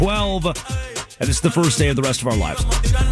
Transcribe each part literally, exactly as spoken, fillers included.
twelve, and it's the first day of the rest of our lives.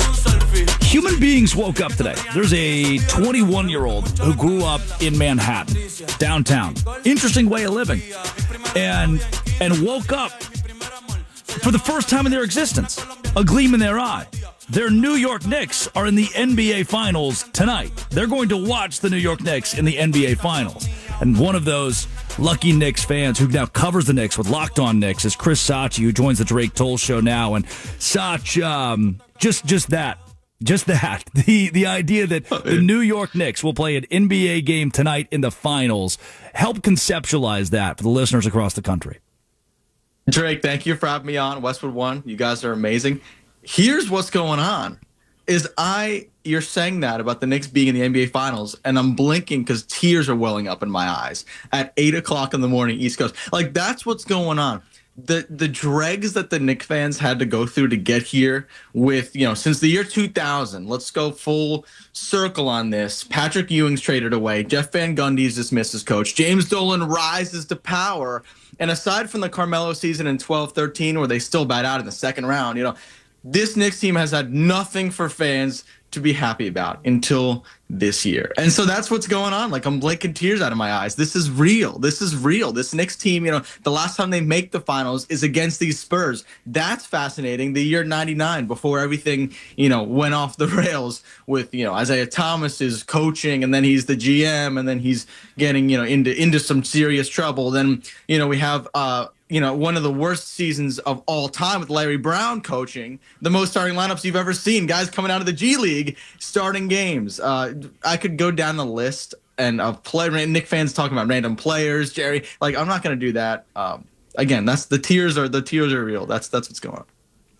Human beings woke up today. There's a twenty-one-year-old who grew up in Manhattan, downtown. Interesting way of living. And, and woke up for the first time in their existence, a gleam in their eye. Their New York Knicks are in the N B A Finals tonight. They're going to watch the New York Knicks in the N B A Finals. And one of those lucky Knicks fans who now covers the Knicks with Locked On Knicks is Chris Sachi, who joins the Drake Toll Show now. And Sach, um, just just that. Just that. The the idea that the New York Knicks will play an N B A game tonight in the finals. Help conceptualize that for the listeners across the country. Drake, thank you for having me on. Westwood One, you guys are amazing. Here's what's going on. Is I, you're saying that about the Knicks being in the N B A Finals, and I'm blinking because tears are welling up in my eyes at eight o'clock in the morning East Coast. Like, that's what's going on. The the dregs that the Knicks fans had to go through to get here with, you know, since the year two thousand. Let's go full circle on this. Patrick Ewing's traded away. Jeff Van Gundy's dismissed as coach. James Dolan rises to power. And aside from the Carmelo season in twelve thirteen, where they still bat out in the second round, you know, this Knicks team has had nothing for fans to be happy about until this year. And so that's what's going on. Like, I'm blinking tears out of my eyes. This is real. This is real. This Knicks team, you know, the last time they make the finals is against these Spurs. That's fascinating. The year ninety-nine, before everything, you know, went off the rails with, you know, Isaiah Thomas is coaching, and then he's the G M, and then he's getting, you know, into, into some serious trouble. Then, you know, we have, uh, you know, one of the worst seasons of all time with Larry Brown coaching, the most starting lineups you've ever seen, guys coming out of the G League starting games. Uh, I could go down the list and of play. Nick fans talking about random players, Jerry. Like, I'm not going to do that. Um, again, that's the tears are the tears are real. That's that's what's going on.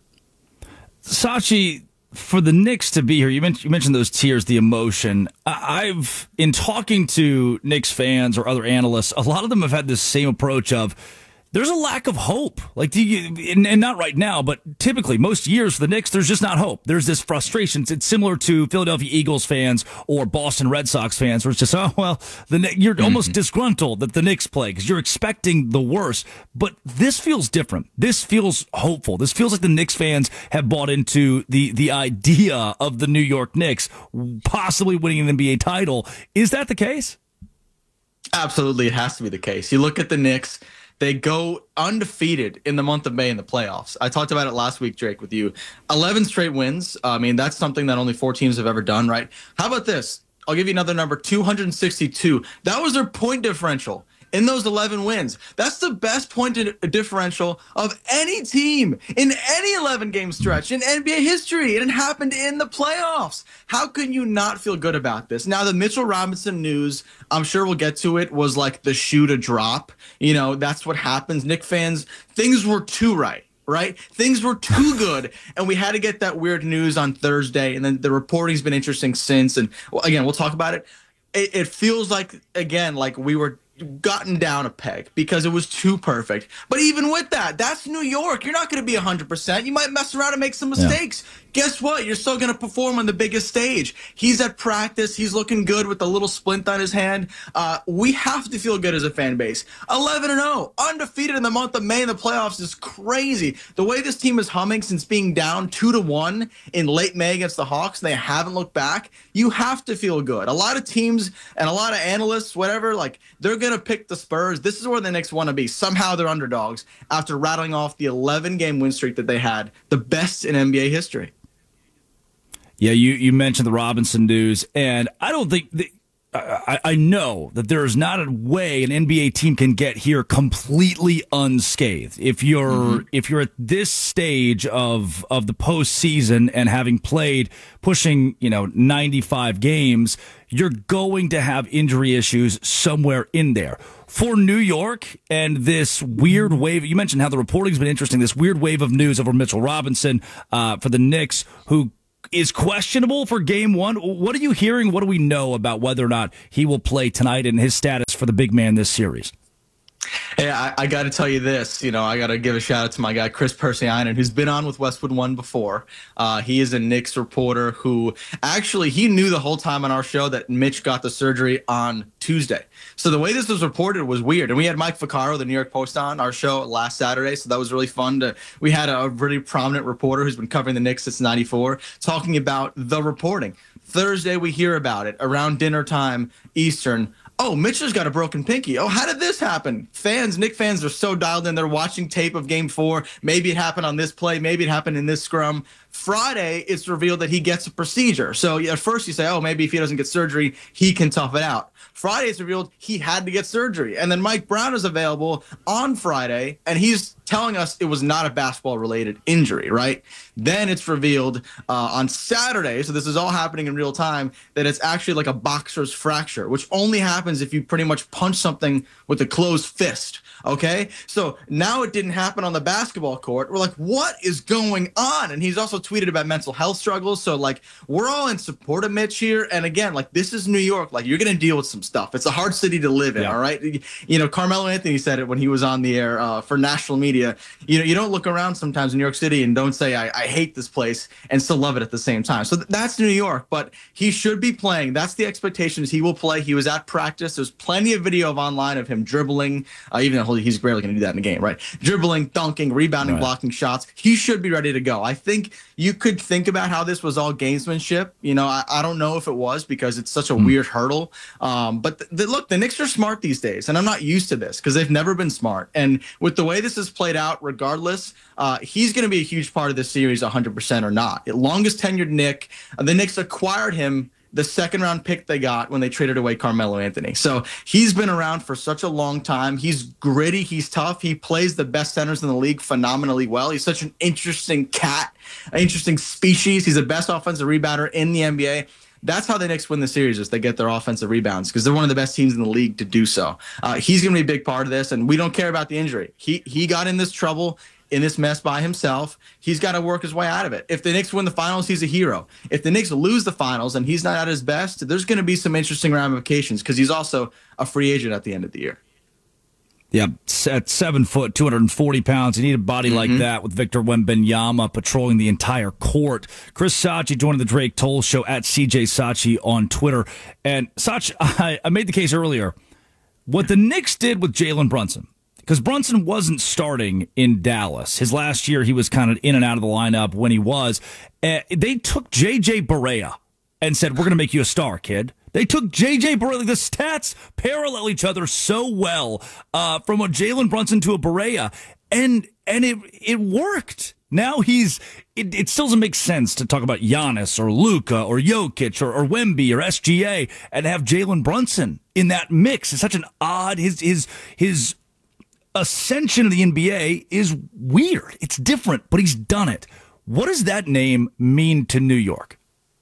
Sachi, for the Knicks to be here, you mentioned, you mentioned those tears, the emotion. I've, in talking to Knicks fans or other analysts, a lot of them have had this same approach of, there's a lack of hope. Like, do you, and, and not right now, but typically most years for the Knicks, there's just not hope. There's this frustration. It's similar to Philadelphia Eagles fans or Boston Red Sox fans, where it's just, oh, well, the you're mm-hmm. almost disgruntled that the Knicks play because you're expecting the worst. But this feels different. This feels hopeful. This feels like the Knicks fans have bought into the, the idea of the New York Knicks possibly winning an N B A title. Is that the case? Absolutely. It has to be the case. You look at the Knicks. They go undefeated in the month of May in the playoffs. I talked about it last week, Drake, with you. eleven straight wins. I mean, that's something that only four teams have ever done, right? How about this? I'll give you another number, two hundred sixty-two. That was their point differential in those eleven wins. That's the best point differential of any team in any eleven-game stretch in N B A history. And it happened in the playoffs. How can you not feel good about this? Now, the Mitchell Robinson news, I'm sure we'll get to it, was like the shoe to drop. You know, that's what happens. Knicks fans, things were too right. Right? Things were too good, and we had to get that weird news on Thursday, and then the reporting's been interesting since. And well, again, we'll talk about it. It, it feels like, again, like we were gotten down a peg because it was too perfect. But even with that, that's New York. You're not going to be one hundred percent. You might mess around and make some mistakes. Yeah. Guess what? You're still going to perform on the biggest stage. He's at practice. He's looking good with a little splint on his hand. Uh, we have to feel good as a fan base. eleven and oh, undefeated in the month of May in the playoffs is crazy. The way this team is humming since being down two to one in late May against the Hawks, and they haven't looked back. You have to feel good. A lot of teams and a lot of analysts, whatever, like, they're going to pick the Spurs. This is where the Knicks want to be. Somehow they're underdogs after rattling off the eleven-game win streak that they had, the best in N B A history. Yeah, you, you mentioned the Robinson news, and I don't think the, I, I know that there is not a way an N B A team can get here completely unscathed. If you're mm-hmm. if you're at this stage of of the postseason and having played pushing, you know, ninety-five games, you're going to have injury issues somewhere in there. For New York and this weird wave, you mentioned how the reporting's been interesting, this weird wave of news over Mitchell Robinson uh, for the Knicks, who is questionable for game one. What are you hearing? What do we know about whether or not he will play tonight and his status for the big man this series? Hey, I, I got to tell you this. You know, I got to give a shout out to my guy Chris Persianen, who's been on with Westwood One before. Uh, he is a Knicks reporter who actually he knew the whole time on our show that Mitch got the surgery on Tuesday. So the way this was reported was weird. And we had Mike Vaccaro, the New York Post, on our show last Saturday, so that was really fun. To we had a really prominent reporter who's been covering the Knicks since ninety-four talking about the reporting. Thursday we hear about it around dinner time Eastern. Oh, Mitchell's got a broken pinky. Oh, how did this happen? Fans, Knick fans are so dialed in. They're watching tape of game four. Maybe it happened on this play. Maybe it happened in this scrum. Friday, it's revealed that he gets a procedure. So yeah, at first you say, oh, maybe if he doesn't get surgery, he can tough it out. Friday, it's revealed he had to get surgery. And then Mike Brown is available on Friday, and he's telling us it was not a basketball-related injury, right? Then it's revealed uh, on Saturday, so this is all happening in real time, that it's actually like a boxer's fracture, which only happens if you pretty much punch something with a closed fist, okay? So now it didn't happen on the basketball court. We're like, what is going on? And he's also tweeted about mental health struggles. So, like, we're all in support of Mitch here. And again, like, this is New York. Like, you're going to deal with some stuff. It's a hard city to live in, yeah. All right? You know, Carmelo Anthony said it when he was on the air uh, for national media. You know, you don't look around sometimes in New York City and don't say, I, I hate this place and still love it at the same time. So th- that's New York, but he should be playing. That's the expectations. He will play. He was at practice. There's plenty of video of online of him dribbling, uh, even though he's barely going to do that in a game, right? Dribbling, dunking, rebounding, right. Blocking shots. He should be ready to go. I think you could think about how this was all gamesmanship. You know, I, I don't know if it was because it's such a mm. weird hurdle. Um, but th- th- look, the Knicks are smart these days, and I'm not used to this because they've never been smart. And with the way this is played out, regardless, uh, he's going to be a huge part of this series one hundred percent or not. The longest tenured Knick, uh, the Knicks acquired him the second round pick they got when they traded away Carmelo Anthony. So he's been around for such a long time. He's gritty. He's tough. He plays the best centers in the league phenomenally well. He's such an interesting cat, an interesting species. He's the best offensive rebounder in the N B A. That's how the Knicks win the series, is they get their offensive rebounds because they're one of the best teams in the league to do so. Uh, he's going to be a big part of this, and we don't care about the injury. He he got in this trouble, in this mess by himself. He's got to work his way out of it. If the Knicks win the finals, he's a hero. If the Knicks lose the finals and he's not at his best, there's going to be some interesting ramifications because he's also a free agent at the end of the year. Yeah, at seven foot, two hundred forty pounds, you need a body mm-hmm. like that with Victor Wembanyama patrolling the entire court. Chris Sachi joining the Drake Toll Show at C J Sachi on Twitter. And Sach, I, I made the case earlier. What the Knicks did with Jalen Brunson, because Brunson wasn't starting in Dallas. His last year, he was kind of in and out of the lineup when he was. Uh, they took J J Barea and said, we're going to make you a star, kid. They took J J Barea. The stats parallel each other so well uh, from a Jalen Brunson to a Barea, and and it it worked. Now he's it, it still doesn't make sense to talk about Giannis or Luka or Jokic or, or Wemby or S G A and have Jalen Brunson in that mix. It's such an odd his his his ascension of the N B A is weird. It's different, but he's done it. What does that name mean to New York?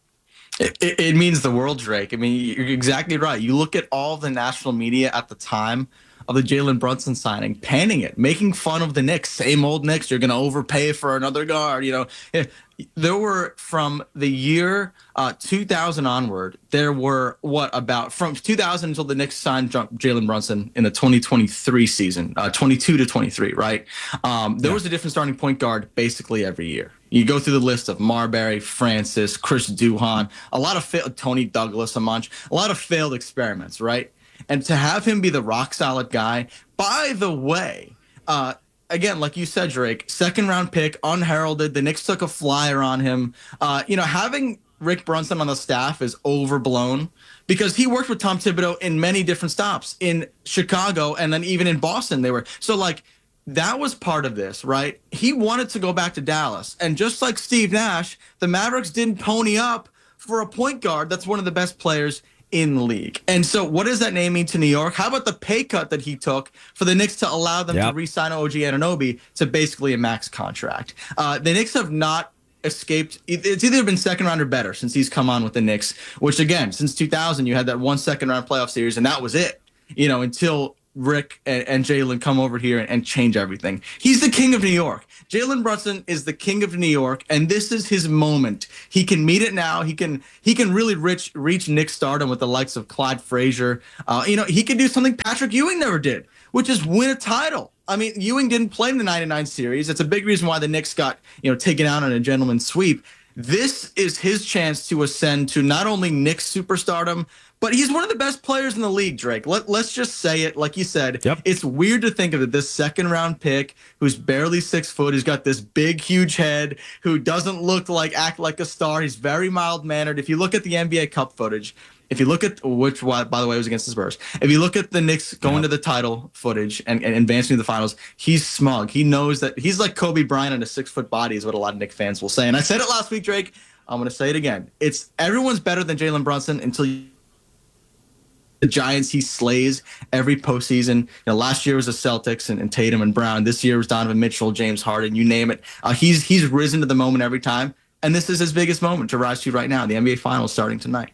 It, it, it means the world, Drake. I mean, you're exactly right. You look at all the national media at the time of the Jalen Brunson signing, panning it, making fun of the Knicks. Same old Knicks. You're going to overpay for another guard. You know, there were from the year uh, two thousand onward, there were what about from two thousand until the Knicks signed Jalen Brunson in the twenty twenty-three season, uh, twenty-two to twenty-three, right? Um, there yeah. was a different starting point guard basically every year. You go through the list of Marbury, Francis, Chris Duhon, a lot of fa- Tony Douglas, a bunch, a lot of failed experiments, right? And to have him be the rock solid guy, by the way, uh, again, like you said, Drake, second round pick, unheralded. The Knicks took a flyer on him. Uh, you know, having Rick Brunson on the staff is overblown because he worked with Tom Thibodeau in many different stops in Chicago and then even in Boston. They were so like that was part of this, right? He wanted to go back to Dallas. And just like Steve Nash, the Mavericks didn't pony up for a point guard that's one of the best players in the league. And so what does that name mean to New York? How about the pay cut that he took for the Knicks to allow them yep. to re-sign O G Anunoby to basically a max contract? Uh, the Knicks have not escaped. It's either been second round or better since he's come on with the Knicks, which again, since two thousand, you had that one second round playoff series and that was it, you know, until Rick and, and Jalen come over here and, and change everything. He's the king of New York. Jalen Brunson is the king of New York, and this is his moment. He can meet it now. He can he can really reach reach Knicks stardom with the likes of Clyde Frazier. Uh, you know, he can do something Patrick Ewing never did, which is win a title. I mean, Ewing didn't play in the ninety-nine series. It's a big reason why the Knicks got, you know, taken out on a gentleman's sweep. This is his chance to ascend to not only Knicks superstardom, but he's one of the best players in the league, Drake. Let, let's just say it. Like you said, yep. It's weird to think of it, this second round pick who's barely six foot, who's got this big, huge head, who doesn't look like, act like a star. He's very mild mannered. If you look at the N B A Cup footage, if you look at which, by the way, was against the Spurs. If you look at the Knicks going yeah. to the title footage and, and advancing to the finals, he's smug. He knows that he's like Kobe Bryant in a six foot body is what a lot of Knicks fans will say. And I said it last week, Drake. I'm going to say it again. It's everyone's better than Jalen Brunson until you, the Giants he slays every postseason. You know, last year was the Celtics and, and Tatum and Brown. This year was Donovan Mitchell, James Harden, you name it. Uh, he's he's risen to the moment every time, and this is his biggest moment to rise to right now. The N B A Finals starting tonight.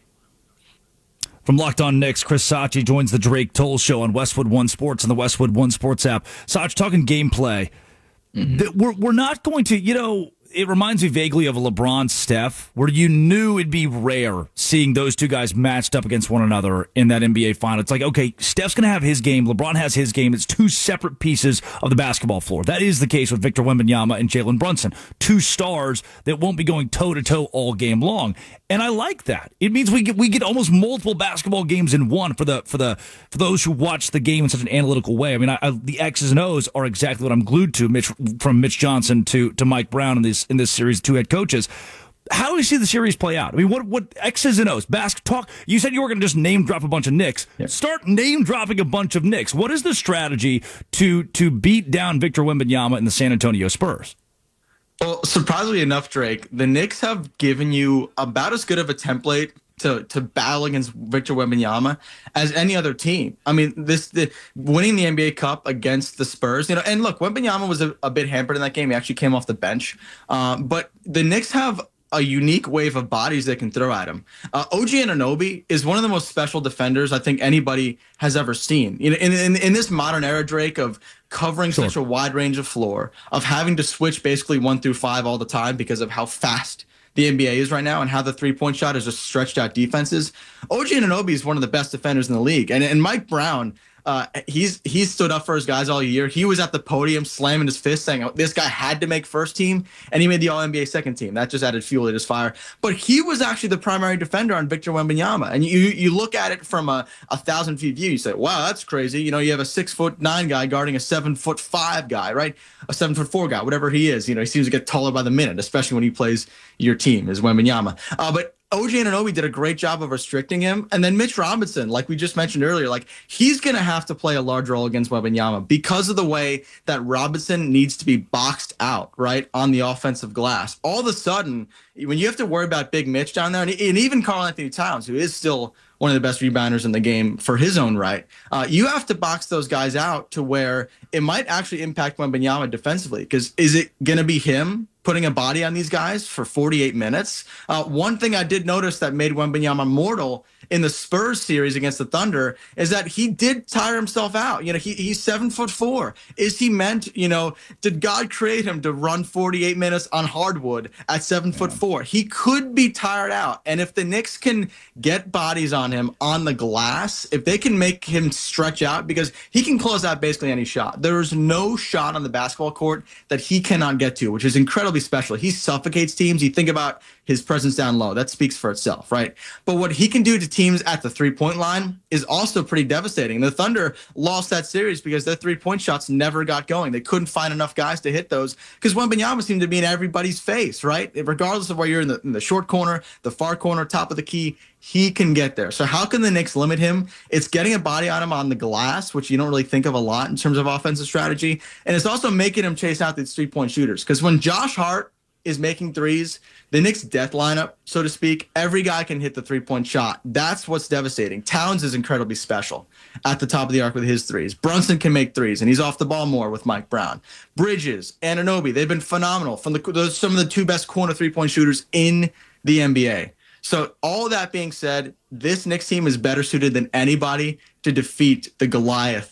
From Locked On Knicks, Chris Sachi joins the Drake Toll Show on Westwood One Sports and the Westwood One Sports app. Sach, talking gameplay, mm-hmm. we're we're not going to, you know, it reminds me vaguely of a LeBron Steph, where you knew it'd be rare seeing those two guys matched up against one another in that N B A final. It's like, okay, Steph's going to have his game, LeBron has his game. It's two separate pieces of the basketball floor. That is the case with Victor Wembanyama and Jalen Brunson, two stars that won't be going toe-to-toe all game long. And I like that. It means we get we get almost multiple basketball games in one for the for the for those who watch the game in such an analytical way. I mean, I, I, the X's and O's are exactly what I'm glued to. Mitch, from Mitch Johnson to to Mike Brown in this in this series, two head coaches. How do you see the series play out? I mean, what what X's and O's? Bask talk. You said you were going to just name drop a bunch of Knicks. Yep. Start name dropping a bunch of Knicks. What is the strategy to to beat down Victor Wembanyama and the San Antonio Spurs? Well, surprisingly enough, Drake, the Knicks have given you about as good of a template to to battle against Victor Wembanyama as any other team. I mean, this the, winning the N B A Cup against the Spurs, you know, and look, Wembanyama was a, a bit hampered in that game. He actually came off the bench, um, but the Knicks have a unique wave of bodies they can throw at him. Uh, O G Anunoby is one of the most special defenders I think anybody has ever seen. You know, in, in, in this modern era, Drake, of covering sure. such a wide range of floor, of having to switch basically one through five all the time because of how fast the N B A is right now and how the three-point shot is just stretched out defenses. O G Anunoby is one of the best defenders in the league. And, and Mike Brown, Uh, he's he's stood up for his guys all year. He was at the podium slamming his fist saying, oh, this guy had to make first team, and he made the All N B A second team. That just added fuel to his fire. But he was actually the primary defender on Victor Wembanyama. And you you look at it from a, a thousand feet view, you say, wow, that's crazy. You know, you have a six foot nine guy guarding a seven foot five guy, right? A seven foot four guy, whatever he is. You know, he seems to get taller by the minute, especially when he plays your team, is Wembanyama. Uh, but O G Anunoby did a great job of restricting him. And then Mitch Robinson, like we just mentioned earlier, like he's going to have to play a large role against Wembanyama because of the way that Robinson needs to be boxed out, right, on the offensive glass. All of a sudden, when you have to worry about Big Mitch down there, and, and even Karl-Anthony Towns, who is still one of the best rebounders in the game for his own right, uh, you have to box those guys out to where it might actually impact Wembanyama defensively. Because is it going to be him putting a body on these guys for forty-eight minutes? Uh, one thing I did notice that made Wembanyama mortal in the Spurs series against the Thunder is that he did tire himself out. You know, he he's seven foot four. Is he meant, you know, did God create him to run forty-eight minutes on hardwood at seven foot four? He could be tired out. And if the Knicks can get bodies on him on the glass, if they can make him stretch out, because he can close out basically any shot. There is no shot on the basketball court that he cannot get to, which is incredibly special. He suffocates teams. You think about his presence down low. That speaks for itself, right? But what he can do to teams at the three-point line is also pretty devastating. The Thunder lost that series because their three-point shots never got going. They couldn't find enough guys to hit those because Wembanyama seemed to be in everybody's face, right? Regardless of where you're in the, in the short corner, the far corner, top of the key, he can get there. So how can the Knicks limit him? It's getting a body on him on the glass, which you don't really think of a lot in terms of offensive strategy. And it's also making him chase out these three-point shooters. Because when Josh Hart is making threes, the Knicks' death lineup, so to speak, every guy can hit the three-point shot. That's what's devastating. Towns is incredibly special at the top of the arc with his threes. Brunson can make threes, and he's off the ball more with Mike Brown. Bridges, Anunoby, they've been phenomenal. From the those some of the two best corner three-point shooters in the N B A. So all that being said, this Knicks team is better suited than anybody to defeat the Goliath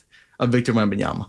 of Victor Wembanyama.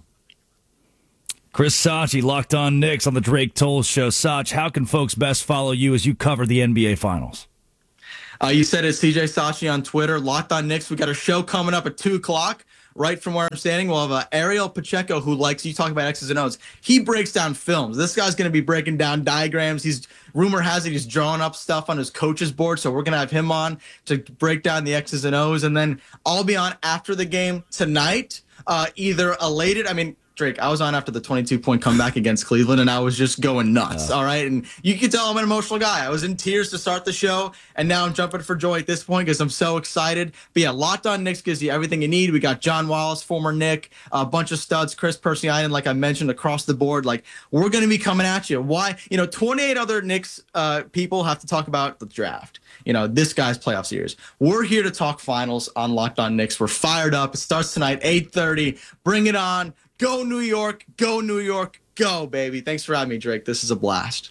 Chris Sachi, Locked On Knicks on the Drake Toll Show. Sach, how can folks best follow you as you cover the N B A Finals? Uh, you said it's C J Sachi on Twitter. Locked On Knicks. We got a show coming up at two o'clock. Right from where I'm standing, we'll have uh, Ariel Pacheco, who likes, you talk about X's and O's. He breaks down films. This guy's going to be breaking down diagrams. He's, rumor has it, he's drawing up stuff on his coach's board. So we're going to have him on to break down the X's and O's. And then I'll be on after the game tonight, uh, either elated. I mean, Drake, I was on after the twenty-two point comeback against Cleveland, and I was just going nuts, uh, all right? And you can tell I'm an emotional guy. I was in tears to start the show, and now I'm jumping for joy at this point because I'm so excited. But yeah, Locked On Knicks gives you everything you need. We got John Wallace, former Knick, a bunch of studs, Chris Persianen, like I mentioned, across the board. Like, we're going to be coming at you. Why? You know, twenty-eight other Knicks uh, people have to talk about the draft. You know, this guy's playoff series. We're here to talk finals on Locked On Knicks. We're fired up. It starts tonight, eight thirty. Bring it on. Go New York. Go New York. Go, baby. Thanks for having me, Drake. This is a blast.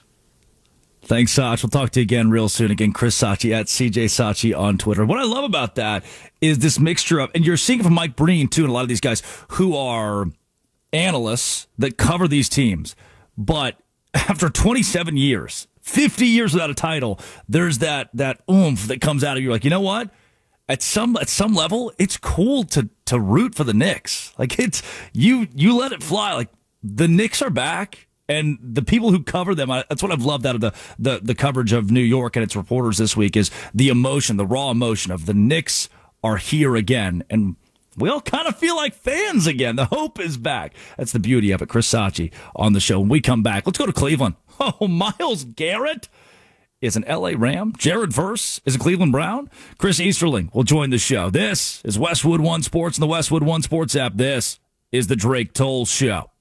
Thanks, Sach. We'll talk to you again real soon. Again, Chris Sachi at C J Sachi on Twitter. What I love about that is this mixture of, and you're seeing it from Mike Breen, too, and a lot of these guys who are analysts that cover these teams. But after twenty-seven years, fifty years without a title, there's that that oomph that comes out of you. Like, you know what? At some at some level, it's cool to to root for the Knicks. Like, it's you you let it fly. Like, the Knicks are back, and the people who cover them. I, that's what I've loved out of the, the the coverage of New York and its reporters this week is the emotion, the raw emotion of the Knicks are here again, and we all kind of feel like fans again. The hope is back. That's the beauty of it. Chris Sachi on the show. When we come back, let's go to Cleveland. Oh, Myles Garrett is an L A Ram. Jared Verse is a Cleveland Brown. Chris Easterling will join the show. This is Westwood One Sports and the Westwood One Sports app. This is the Drake Toll Show.